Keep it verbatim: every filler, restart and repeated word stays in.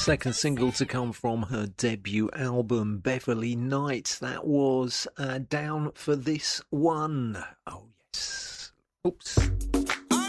second single to come from her debut album, Beverly Knight. That was uh, Down for This One. Oh, yes. Oops.